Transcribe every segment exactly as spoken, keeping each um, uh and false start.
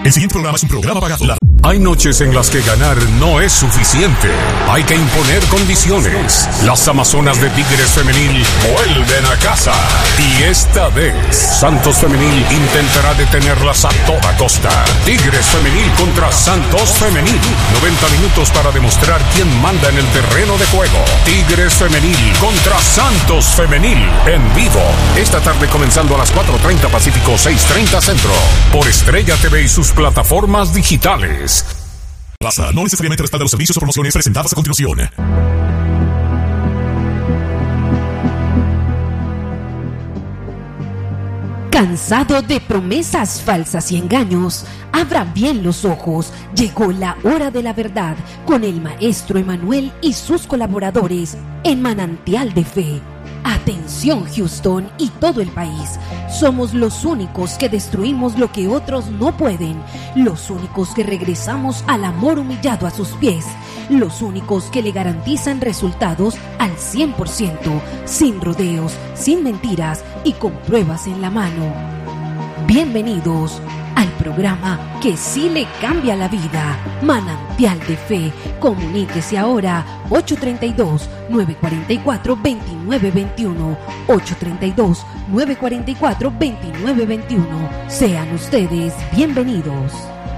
El siguiente programa es un programa pagado. La... Hay noches en las que ganar no es suficiente. Hay que imponer condiciones. Las Amazonas de Tigres Femenil vuelven a casa. Y esta vez, Santos Femenil intentará detenerlas a toda costa. Tigres Femenil contra Santos Femenil. noventa minutos para demostrar quién manda en el terreno de juego. Tigres Femenil contra Santos Femenil. En vivo. Esta tarde comenzando a las cuatro treinta Pacífico, seis treinta Centro. Por Estrella T V y sus plataformas digitales. Plaza no necesariamente respalda los servicios o promociones presentadas a continuación. ¿Cansado de promesas falsas y engaños? Abra bien los ojos. Llegó la hora de la verdad con el maestro Emanuel y sus colaboradores en Manantial de Fe. Atención Houston y todo el país. Somos los únicos que destruimos lo que otros no pueden. Los únicos que regresamos al amor humillado a sus pies. Los únicos que le garantizan resultados al cien por ciento, sin rodeos, sin mentiras y con pruebas en la mano. Bienvenidos al programa que sí le cambia la vida, Manantial de Fe. Comuníquese ahora ocho tres dos, nueve cuatro cuatro, dos nueve dos uno, ocho tres dos, nueve cuatro cuatro, dos nueve dos uno. Sean ustedes bienvenidos.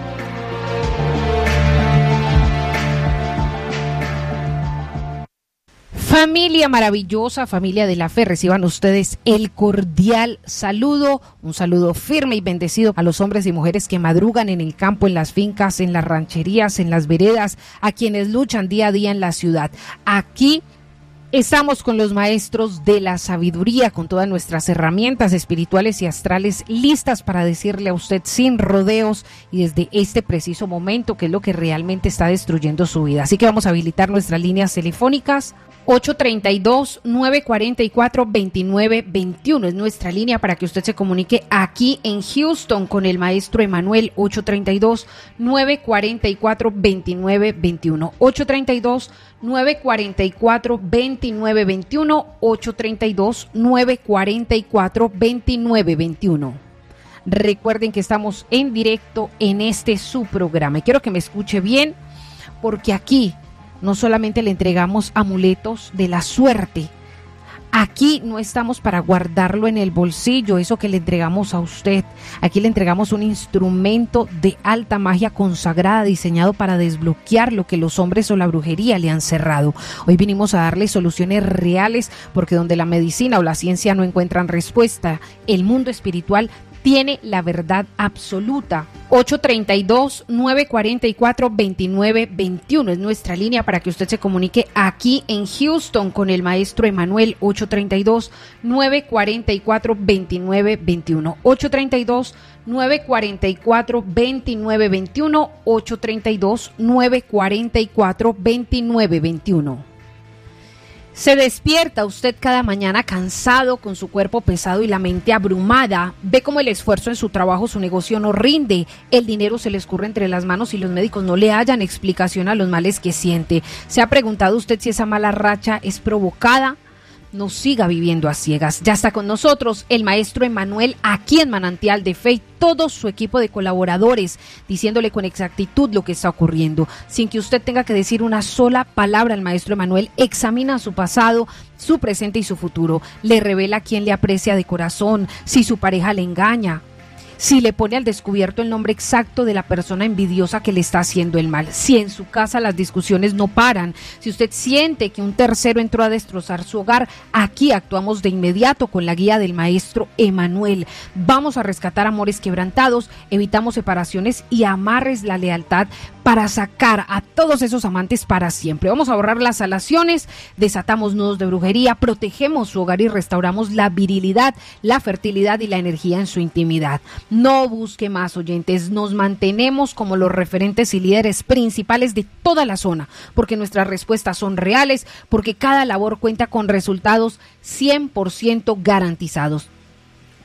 Familia maravillosa, familia de la fe, reciban ustedes el cordial saludo, un saludo firme y bendecido a los hombres y mujeres que madrugan en el campo, en las fincas, en las rancherías, en las veredas, a quienes luchan día a día en la ciudad. Aquí estamos con los maestros de la sabiduría, con todas nuestras herramientas espirituales y astrales listas para decirle a usted sin rodeos y desde este preciso momento qué es lo que realmente está destruyendo su vida. Así que vamos a habilitar nuestras líneas telefónicas. ocho tres dos, nueve cuatro cuatro, dos nueve dos uno es nuestra línea para que usted se comunique aquí en Houston con el maestro Emanuel. Ocho tres dos, nueve cuatro cuatro, dos nueve dos uno, ocho tres dos, nueve cuatro cuatro, dos nueve dos uno, ocho tres dos, nueve cuatro cuatro, dos nueve dos uno. Recuerden que estamos en directo en este su programa y quiero que me escuche bien, porque aquí no solamente le entregamos amuletos de la suerte. Aquí no estamos para guardarlo en el bolsillo, eso que le entregamos a usted. Aquí le entregamos un instrumento de alta magia consagrada, diseñado para desbloquear lo que los hombres o la brujería le han cerrado. Hoy vinimos a darle soluciones reales, porque donde la medicina o la ciencia no encuentran respuesta, el mundo espiritual tiene la verdad absoluta. Ocho tres dos, nueve cuatro cuatro, dos nueve dos uno es nuestra línea para que usted se comunique aquí en Houston con el maestro Emanuel. Ocho tres dos, nueve cuatro cuatro, dos nueve dos uno, ocho tres dos, nueve cuatro cuatro, dos nueve dos uno, ocho tres dos, nueve cuatro cuatro, dos nueve dos uno. Se despierta usted cada mañana cansado, con su cuerpo pesado y la mente abrumada. Ve cómo el esfuerzo en su trabajo, su negocio no rinde. El dinero se le escurre entre las manos y los médicos no le hallan explicación a los males que siente. ¿Se ha preguntado usted si esa mala racha es provocada? No siga viviendo a ciegas. Ya está con nosotros el maestro Emanuel aquí en Manantial de Fe y todo su equipo de colaboradores, diciéndole con exactitud lo que está ocurriendo, sin que usted tenga que decir una sola palabra. El maestro Emanuel examina su pasado, su presente y su futuro. Le revela quién le aprecia de corazón, si su pareja le engaña, si le pone al descubierto el nombre exacto de la persona envidiosa que le está haciendo el mal, si en su casa las discusiones no paran, si usted siente que un tercero entró a destrozar su hogar, aquí actuamos de inmediato con la guía del maestro Emanuel. Vamos a rescatar amores quebrantados, evitamos separaciones y amarres la lealtad para sacar a todos esos amantes para siempre. Vamos a ahorrar las salaciones, desatamos nudos de brujería, protegemos su hogar y restauramos la virilidad, la fertilidad y la energía en su intimidad. No busque más, oyentes, nos mantenemos como los referentes y líderes principales de toda la zona, porque nuestras respuestas son reales, porque cada labor cuenta con resultados cien por ciento garantizados.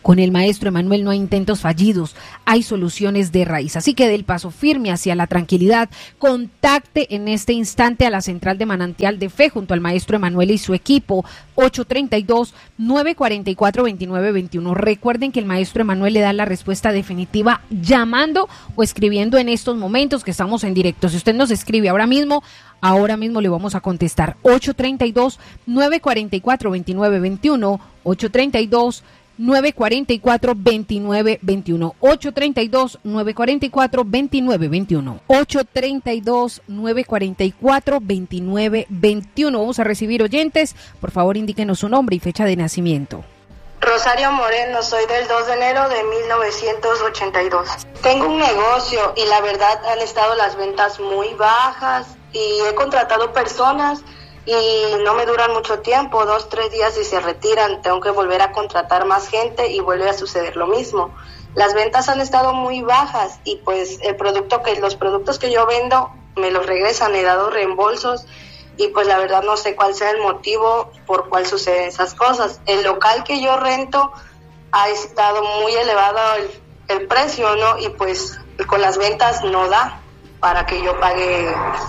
Con el maestro Emanuel no hay intentos fallidos, hay soluciones de raíz. Así que dé el paso firme hacia la tranquilidad. Contacte en este instante a la Central de Manantial de Fe junto al maestro Emanuel y su equipo, ocho tres dos, nueve cuatro cuatro, dos nueve dos uno. Recuerden que el maestro Emanuel le da la respuesta definitiva llamando o escribiendo en estos momentos que estamos en directo. Si usted nos escribe ahora mismo, ahora mismo le vamos a contestar. ocho tres dos, nueve cuatro cuatro, dos nueve dos uno, ocho tres dos, nueve cuatro cuatro, dos nueve dos uno, ocho tres dos, nueve cuatro cuatro, dos nueve dos uno, ocho tres dos, nueve cuatro cuatro, dos nueve dos uno. Vamos a recibir oyentes. Por favor, indíquenos su nombre y fecha de nacimiento. Rosario Moreno, soy del dos de enero de mil novecientos ochenta y dos. Tengo un negocio y la verdad han estado las ventas muy bajas y he contratado personas y no me duran mucho tiempo, dos, tres días y se retiran. Tengo que volver a contratar más gente y vuelve a suceder lo mismo. Las ventas han estado muy bajas y pues el producto que los productos que yo vendo me los regresan, he dado reembolsos y pues la verdad no sé cuál sea el motivo por cuál suceden esas cosas. El local que yo rento ha estado muy elevado el, el precio, ¿no? Y pues con las ventas no da para que yo pague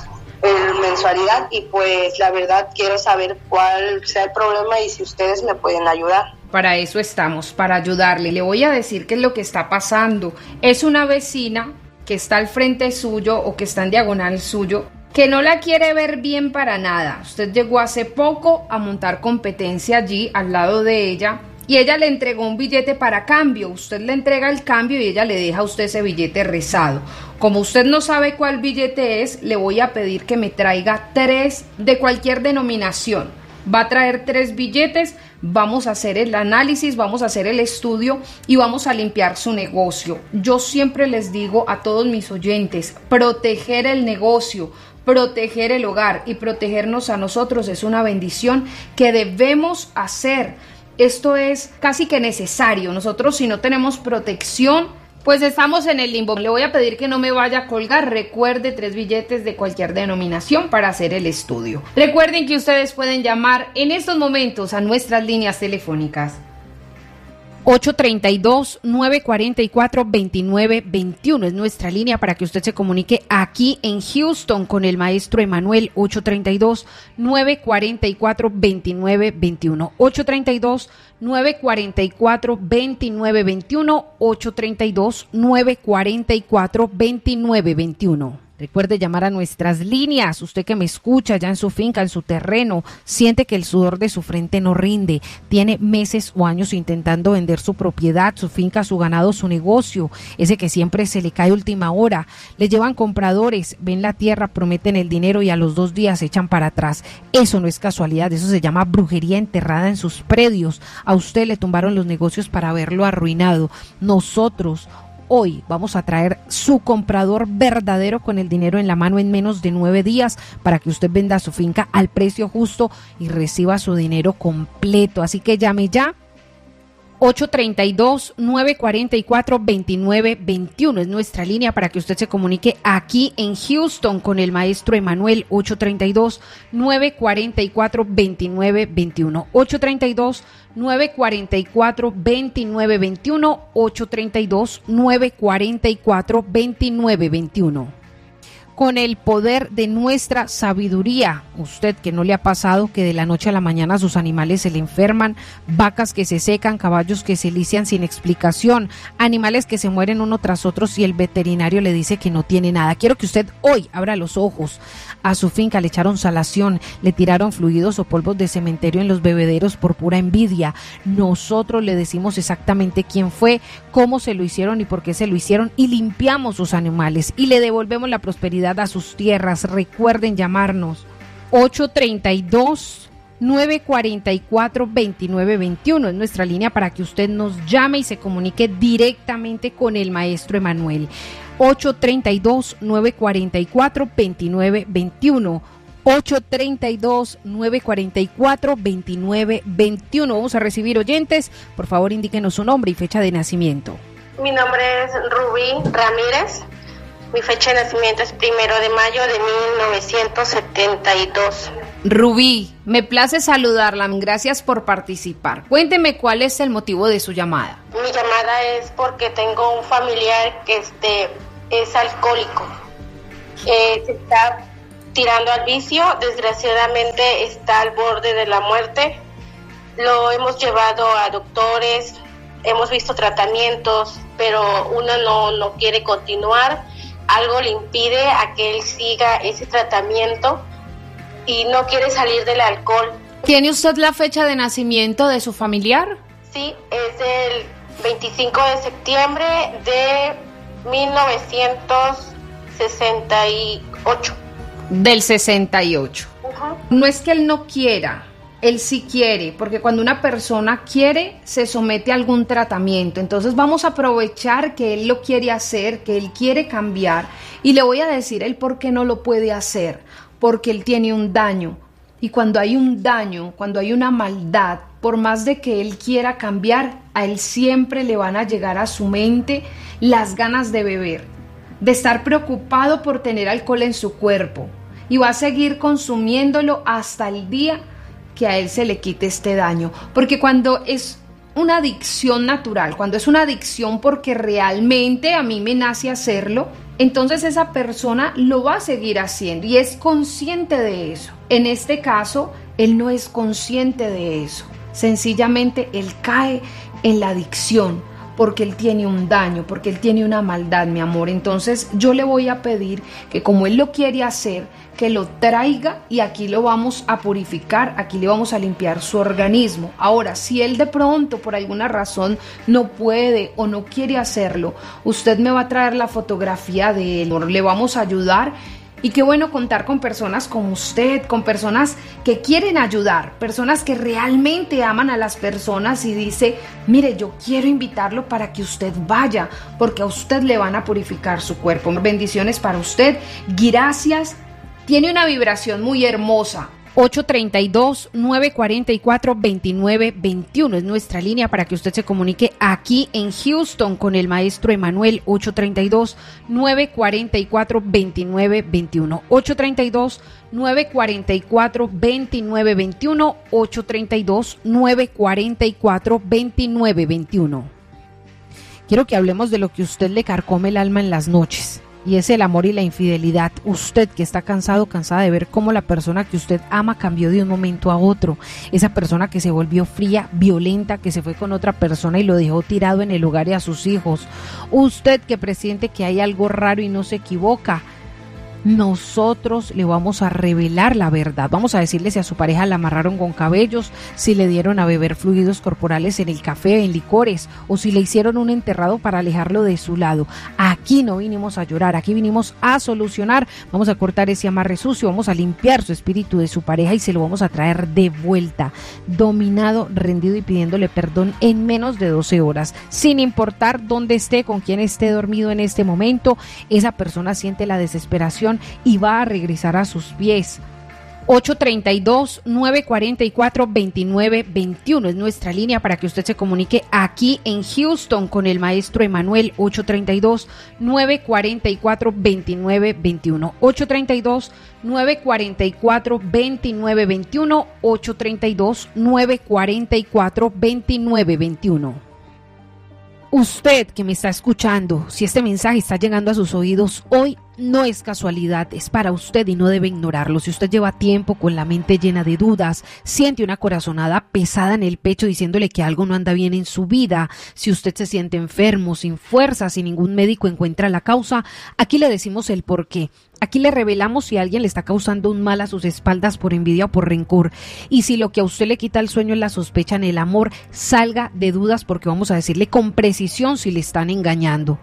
el mensualidad y pues la verdad quiero saber cuál sea el problema y si ustedes me pueden ayudar. Para eso estamos, para ayudarle. Le voy a decir qué es lo que está pasando. Es una vecina que está al frente suyo o que está en diagonal suyo, que no la quiere ver bien para nada. Usted llegó hace poco a montar competencia allí al lado de ella y ella le entregó un billete para cambio. Usted le entrega el cambio y ella le deja a usted ese billete rezado. Como usted no sabe cuál billete es, le voy a pedir que me traiga tres de cualquier denominación. Va a traer tres billetes, vamos a hacer el análisis, vamos a hacer el estudio y vamos a limpiar su negocio. Yo siempre les digo a todos mis oyentes, proteger el negocio, proteger el hogar y protegernos a nosotros es una bendición que debemos hacer. Esto es casi que necesario. Nosotros, si no tenemos protección, pues estamos en el limbo. Le voy a pedir que no me vaya a colgar. Recuerde, tres billetes de cualquier denominación para hacer el estudio. Recuerden que ustedes pueden llamar en estos momentos a nuestras líneas telefónicas. ocho tres dos, nueve cuatro cuatro, dos nueve dos uno es nuestra línea para que usted se comunique aquí en Houston con el maestro Emanuel. Ocho tres dos, nueve cuatro cuatro, dos nueve dos uno, ocho tres dos, nueve cuatro cuatro, dos nueve dos uno, ocho tres dos, nueve cuatro cuatro, dos nueve dos uno. Recuerde llamar a nuestras líneas. Usted que me escucha ya en su finca, en su terreno, siente que el sudor de su frente no rinde, tiene meses o años intentando vender su propiedad, su finca, su ganado, su negocio, ese que siempre se le cae última hora, le llevan compradores, ven la tierra, prometen el dinero y a los dos días se echan para atrás. Eso no es casualidad, eso se llama brujería enterrada en sus predios. A usted le tumbaron los negocios para haberlo arruinado. Nosotros hoy vamos a traer su comprador verdadero con el dinero en la mano en menos de nueve días para que usted venda su finca al precio justo y reciba su dinero completo. Así que llame ya. ocho tres dos, nueve cuatro cuatro, dos nueve dos uno es nuestra línea para que usted se comunique aquí en Houston con el maestro Emanuel. Ocho tres dos, nueve cuatro cuatro, dos nueve dos uno, ocho tres dos, nueve cuatro cuatro, dos nueve dos uno, ocho tres dos, nueve cuatro cuatro, dos nueve dos uno. Con el poder de nuestra sabiduría, usted que no le ha pasado que de la noche a la mañana sus animales se le enferman, vacas que se secan, caballos que se lisian sin explicación, animales que se mueren uno tras otro y el veterinario le dice que no tiene nada. Quiero que usted hoy abra los ojos. A su finca le echaron salación, le tiraron fluidos o polvos de cementerio en los bebederos por pura envidia. Nosotros le decimos exactamente quién fue, cómo se lo hicieron y por qué se lo hicieron y limpiamos sus animales y le devolvemos la prosperidad a sus tierras. Recuerden llamarnos ocho tres dos, nueve cuatro cuatro, dos nueve dos uno es nuestra línea para que usted nos llame y se comunique directamente con el maestro Emanuel. Ocho tres dos, nueve cuatro cuatro, dos nueve dos uno, ocho tres dos, nueve cuatro cuatro, dos nueve dos uno. Vamos a recibir oyentes. Por favor, indíquenos su nombre y fecha de nacimiento. Mi nombre es Rubí Ramírez. Mi fecha de nacimiento es primero de mayo de mil novecientos setenta y dos. Rubí, me place saludarla, gracias por participar. Cuénteme cuál es el motivo de su llamada. Mi llamada es porque tengo un familiar que este, es alcohólico. Eh, se está tirando al vicio, desgraciadamente está al borde de la muerte. Lo hemos llevado a doctores, hemos visto tratamientos, pero uno no, no quiere continuar. Algo le impide a que él siga ese tratamiento y no quiere salir del alcohol. ¿Tiene usted la fecha de nacimiento de su familiar? Sí, es el veinticinco de septiembre de mil novecientos sesenta y ocho. Del sesenta y ocho. Uh-huh. No es que él no quiera, él sí quiere, porque cuando una persona quiere, se somete a algún tratamiento. Entonces vamos a aprovechar que él lo quiere hacer, que él quiere cambiar, y le voy a decir el por qué no lo puede hacer. Porque él tiene un daño, y cuando hay un daño, cuando hay una maldad, por más de que él quiera cambiar, a él siempre le van a llegar a su mente las ganas de beber, de estar preocupado por tener alcohol en su cuerpo, y va a seguir consumiéndolo hasta el día que a él se le quite este daño. Porque cuando es una adicción natural, cuando es una adicción porque realmente a mí me nace hacerlo, entonces esa persona lo va a seguir haciendo y es consciente de eso. En este caso, él no es consciente de eso. Sencillamente él cae en la adicción porque él tiene un daño, porque él tiene una maldad, mi amor. Entonces yo le voy a pedir que, como él lo quiere hacer, que lo traiga y aquí lo vamos a purificar, aquí le vamos a limpiar su organismo. Ahora, si él de pronto por alguna razón no puede o no quiere hacerlo, usted me va a traer la fotografía de él, le vamos a ayudar. Y qué bueno contar con personas como usted, con personas que quieren ayudar, personas que realmente aman a las personas y dice, mire, yo quiero invitarlo para que usted vaya, porque a usted le van a purificar su cuerpo. Bendiciones para usted, gracias. Tiene una vibración muy hermosa. ocho treinta y dos, nueve cuarenta y cuatro, veintinueve veintiuno es nuestra línea para que usted se comunique aquí en Houston con el maestro Emanuel. Ocho treinta y dos, nueve cuarenta y cuatro, veintinueve veintiuno. ocho treinta y dos, nueve cuarenta y cuatro, veintinueve veintiuno. ocho treinta y dos, nueve cuarenta y cuatro, veintinueve veintiuno. Quiero que hablemos de lo que usted le carcome el alma en las noches. Y es el amor y la infidelidad. Usted que está cansado, cansada de ver cómo la persona que usted ama cambió de un momento a otro. Esa persona que se volvió fría, violenta, que se fue con otra persona y lo dejó tirado en el hogar y a sus hijos. Usted que presiente que hay algo raro y no se equivoca. Nosotros le vamos a revelar la verdad. Vamos a decirle si a su pareja la amarraron con cabellos, si le dieron a beber fluidos corporales en el café, en licores, o si le hicieron un enterrado para alejarlo de su lado. Aquí no vinimos a llorar, aquí vinimos a solucionar. Vamos a cortar ese amarre sucio, vamos a limpiar su espíritu de su pareja y se lo vamos a traer de vuelta, dominado, rendido y pidiéndole perdón en menos de doce horas. Sin importar dónde esté, con quién esté dormido en este momento, esa persona siente la desesperación y va a regresar a sus pies. Ocho treinta y dos, nueve cuarenta y cuatro, veintinueve veintiuno es nuestra línea para que usted se comunique aquí en Houston con el maestro Emanuel. Ocho treinta y dos, nueve cuarenta y cuatro, veintinueve veintiuno. Ocho treinta y dos, nueve cuarenta y cuatro, veintinueve veintiuno. Ocho treinta y dos, nueve cuarenta y cuatro, veintinueve veintiuno. Usted que me está escuchando, si este mensaje está llegando a sus oídos hoy, no es casualidad, es para usted y no debe ignorarlo. Si usted lleva tiempo con la mente llena de dudas, siente una corazonada pesada en el pecho diciéndole que algo no anda bien en su vida, si usted se siente enfermo, sin fuerza, si ningún médico encuentra la causa, aquí le decimos el por qué. Aquí le revelamos si alguien le está causando un mal a sus espaldas por envidia o por rencor. Y si lo que a usted le quita el sueño es la sospecha en el amor, salga de dudas porque vamos a decirle con precisión si le están engañando.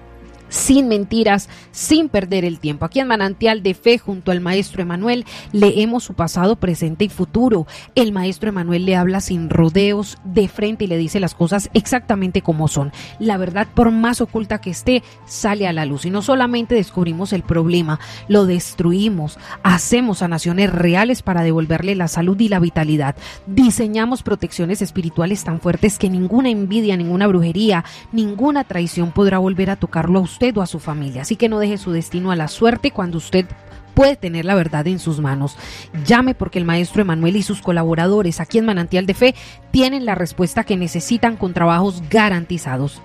Sin mentiras, sin perder el tiempo. Aquí en Manantial de Fe, junto al maestro Emanuel, leemos su pasado, presente y futuro. El maestro Emanuel le habla sin rodeos, de frente, y le dice las cosas exactamente como son. La verdad, por más oculta que esté, sale a la luz. Y no solamente descubrimos el problema, lo destruimos, hacemos sanaciones reales para devolverle la salud y la vitalidad. Diseñamos protecciones espirituales tan fuertes que ninguna envidia, ninguna brujería, ninguna traición podrá volver a tocarlo a usted o a su familia. Así que no deje su destino a la suerte. Cuando usted puede tener la verdad en sus manos. Llame porque el maestro Emanuel y sus colaboradores aquí en Manantial de Fe tienen la respuesta que necesitan con trabajos garantizados.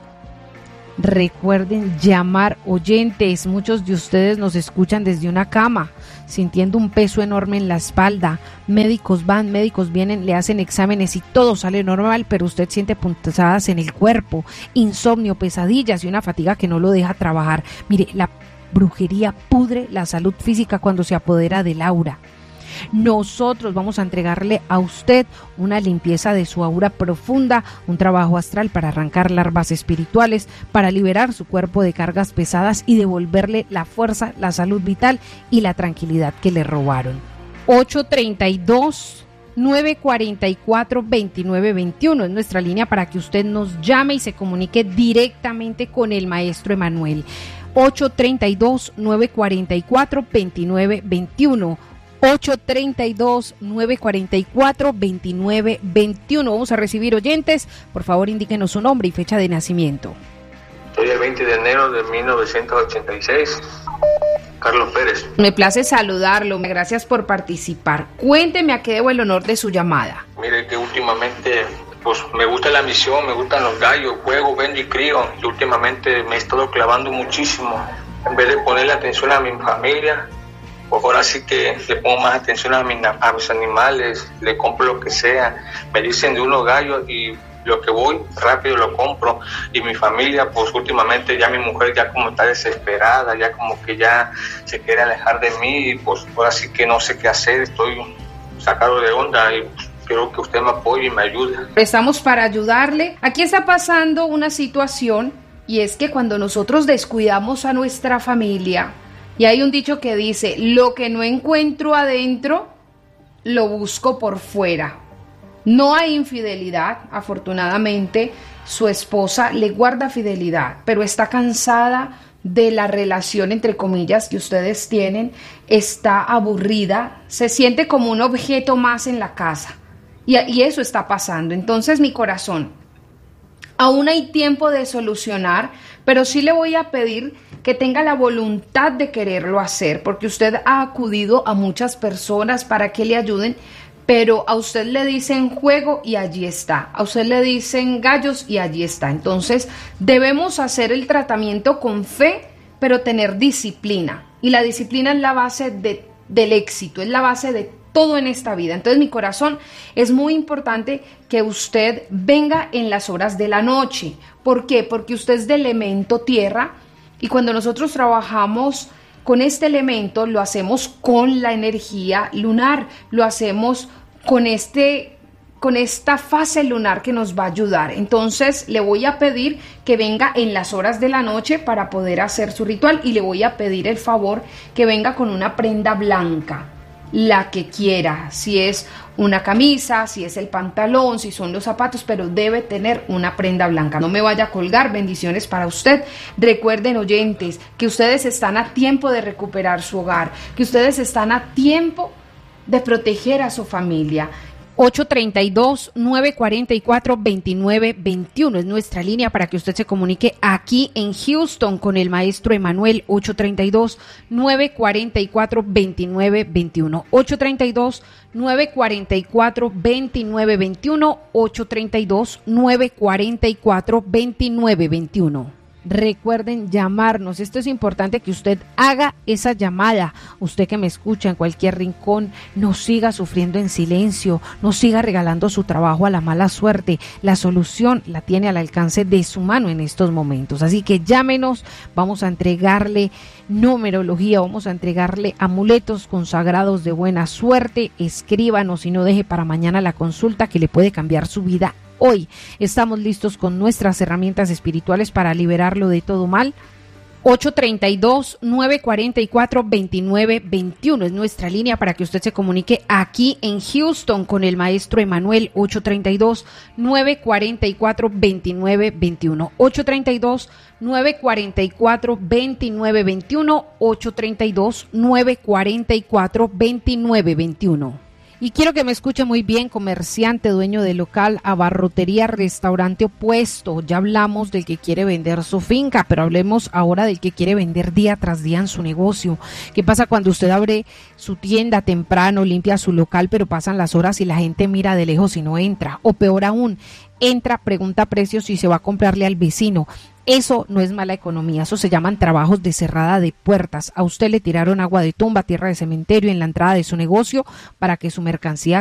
Recuerden llamar, oyentes. Muchos de ustedes nos escuchan desde una cama, sintiendo un peso enorme en la espalda. Médicos van, médicos vienen, le hacen exámenes y todo sale normal, pero usted siente punzadas en el cuerpo, insomnio, pesadillas y una fatiga que no lo deja trabajar. Mire, la brujería pudre la salud física cuando se apodera del aura. Nosotros vamos a entregarle a usted una limpieza de su aura profunda, un trabajo astral para arrancar larvas espirituales, para liberar su cuerpo de cargas pesadas y devolverle la fuerza, la salud vital y la tranquilidad que le robaron. ocho treinta y dos, nueve cuarenta y cuatro, veintinueve veintiuno es nuestra línea para que usted nos llame y se comunique directamente con el maestro Emanuel. ocho treinta y dos, nueve cuarenta y cuatro, veintinueve veintiuno. ocho treinta y dos, nueve cuarenta y cuatro, veintinueve veintiuno. Vamos a recibir oyentes. Por favor, indíquenos su nombre y fecha de nacimiento. Soy el veinte de enero de mil novecientos ochenta y seis. Carlos Pérez. Me place saludarlo. Gracias por participar. Cuénteme a qué debo el honor de su llamada. Mire que últimamente pues me gusta la misión, me gustan los gallos, juego, vendo y crío. Y últimamente me he estado clavando muchísimo. En vez de ponerle atención a mi familia, pues ahora sí que le pongo más atención a, mi, a mis animales, le compro lo que sea. Me dicen de unos gallos y lo que voy rápido lo compro. Y mi familia, pues últimamente ya mi mujer ya como está desesperada, ya como que ya se quiere alejar de mí y pues ahora sí que no sé qué hacer, estoy sacado de onda y pues, quiero que usted me apoye y me ayude. Estamos para ayudarle. Aquí está pasando una situación y es que cuando nosotros descuidamos a nuestra familia, y hay un dicho que dice, lo que no encuentro adentro, lo busco por fuera. No hay infidelidad, afortunadamente, su esposa le guarda fidelidad, pero está cansada de la relación, entre comillas, que ustedes tienen, está aburrida, se siente como un objeto más en la casa, y, y eso está pasando. Entonces, mi corazón, aún hay tiempo de solucionar, pero sí le voy a pedir que tenga la voluntad de quererlo hacer, porque usted ha acudido a muchas personas para que le ayuden, pero a usted le dicen juego y allí está, a usted le dicen gallos y allí está. Entonces debemos hacer el tratamiento con fe, pero tener disciplina, y la disciplina es la base de, del éxito, es la base de todo en esta vida. Entonces, mi corazón, es muy importante que usted venga en las horas de la noche. ¿Por qué? Porque usted es de elemento tierra, y cuando nosotros trabajamos con este elemento, lo hacemos con la energía lunar, lo hacemos con este, con esta fase lunar que nos va a ayudar. Entonces, le voy a pedir que venga en las horas de la noche para poder hacer su ritual, y le voy a pedir el favor que venga con una prenda blanca, la que quiera, si es una camisa, si es el pantalón, si son los zapatos, pero debe tener una prenda blanca. No me vaya a colgar. Bendiciones para usted. Recuerden, oyentes, que ustedes están a tiempo de recuperar su hogar, que ustedes están a tiempo de proteger a su familia. ocho treinta y dos, nueve cuarenta y cuatro, veintinueve veintiuno es nuestra línea para que usted se comunique aquí en Houston con el maestro Emanuel. Ocho treinta y dos, nueve cuarenta y cuatro, veintinueve veintiuno. ocho treinta y dos, nueve cuarenta y cuatro, veintinueve veintiuno. ocho treinta y dos, nueve cuarenta y cuatro, veintinueve veintiuno. Recuerden llamarnos. Esto es importante que usted haga esa llamada. Usted que me escucha en cualquier rincón, no siga sufriendo en silencio, no siga regalando su trabajo a la mala suerte. La solución la tiene al alcance de su mano en estos momentos. Así que llámenos, vamos a entregarle numerología, vamos a entregarle amuletos consagrados de buena suerte. Escríbanos y no deje para mañana la consulta que le puede cambiar su vida. Hoy estamos listos con nuestras herramientas espirituales para liberarlo de todo mal. ocho treinta y dos, nueve cuarenta y cuatro, veintinueve veintiuno es nuestra línea para que usted se comunique aquí en Houston con el maestro Emanuel. Ocho treinta y dos, nueve cuarenta y cuatro, veintinueve veintiuno. ocho treinta y dos, nueve cuarenta y cuatro, veintinueve veintiuno. ocho treinta y dos, nueve cuarenta y cuatro, veintinueve veintiuno. Y quiero que me escuche muy bien, comerciante, dueño de local, abarrotería, restaurante opuesto. Ya hablamos del que quiere vender su finca, pero hablemos ahora del que quiere vender día tras día en su negocio. ¿Qué pasa cuando usted abre su tienda temprano, limpia su local, pero pasan las horas y la gente mira de lejos y no entra? O peor aún, entra, pregunta precios y se va a comprarle al vecino. Eso no es mala economía, eso se llaman trabajos de cerrada de puertas. A usted le tiraron agua de tumba, tierra de cementerio en la entrada de su negocio para que su mercancía